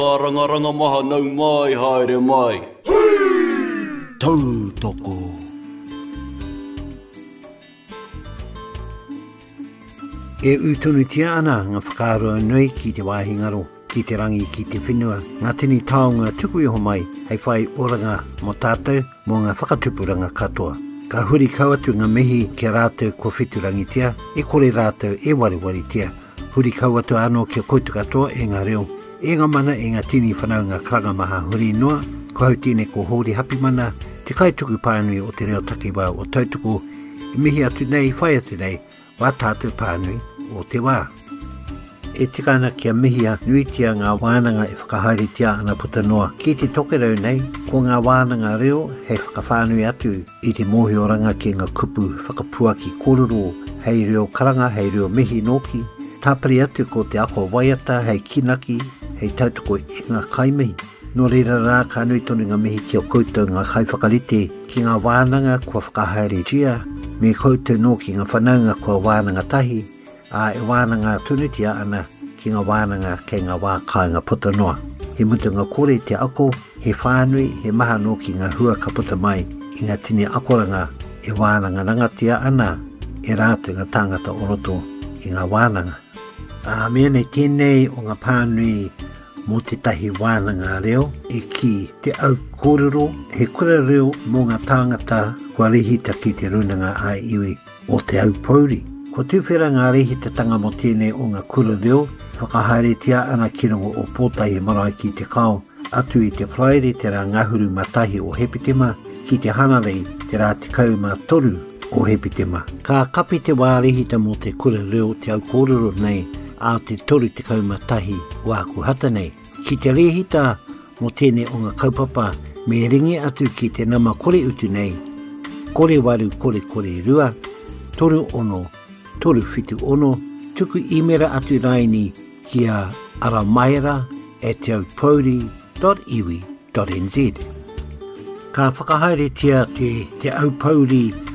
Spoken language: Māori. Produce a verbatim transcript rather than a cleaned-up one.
Ranga maha nau mai haere mai. Tau toko. E utunu tia ana ngā whakaroa nui ki te wāhingaro, ki te rangi ki te whenua. Ngā tini taonga tuku iho mai, hei whai oranga mo tātou mō ngā whakatupuranga katoa. Ka huri kauatu ngā mihi kia rātou ko whiturangi tia, e kore rātou e wariwari tia. Huri kauatu anō kia koutu katoa e ngā reo. E ngā mana e ngā tini whanau ngā karanga maha huri noa, ko hau tine ko hori hapi mana, te kaituku pānui o te reo takiwa o tautuku, i mihi atu nei, whai atu nei, wā tātou pānui o te wā. E tikana kia mihia nuitia ngā wānanga e whakahaere tia ana puta noa. Ki te tokerau nei, ko ngā wānanga reo hei whakawhānui atu i te mōhioranga ki ngā kupu whakapuaki kōrero, hei reo karanga, hei reo mihi noki, tāpari atu ko te ako waiata, hei kinaki, hei tautoko i ngā kaimihi. Nō reira rā ka nui tonu ngā mihi ki o koutou ngā kai whakarite ki ngā wānanga kua whakahaere tia, me koutou nō ki ngā whanaunga kua wānanga tahi, a e wānanga tunutia ana ki ngā wānanga kei ngā wā kāinga puta noa. He mutu ngā kore te ako, he whānui, he maha nō ki ngā hua ka puta mai, i ngā tini akoranga e wānanga rangatia ana, e rātu ngā tāngata oroto i ngā wānanga. A mea nei tēnei o ngā pānui mō te tahi wānanga reo e ki te au kōrero he kura reo mō ngā tāngata kua rehita ki te runanga a iwi o te au pauri. Ko tūwhera ngā rehita tanga mō tēnei o ngā kura reo, whakahaere tia ana ki rongo o pōtahi marae ki te kao, atu i te praere te rā ngahuru matahi o Hepitema, ki te hanarei te rā te kau mā toru o Hepitema. Ka kapi te wā rehita mō te kura reo te au kōrero nei, a te toru te kaumatahi o aku hata nei. Ki te rehita mō tēnei o ngā kaupapa, me ringi atu ki te nama kore utu nei, kore waru kore kore rua, toru ono, toru whitu ono, tuku imera atu raini ki a aramaera e te au pauri dot iwi dot n z. Ka whakahaere tia te, te au pauri